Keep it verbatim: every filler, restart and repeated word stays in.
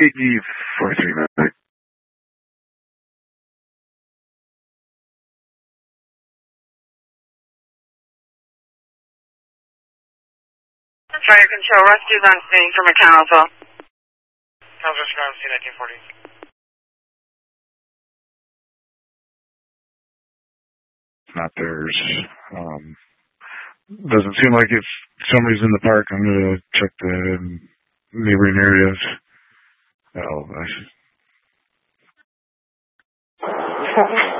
Yankee forty-three, man. Fire control, rescue's on scene for McConnellsville. Council ground C nineteen forty. Not theirs. Um, doesn't seem like if somebody's in the park, I'm going to check the neighboring areas. Oh, I see.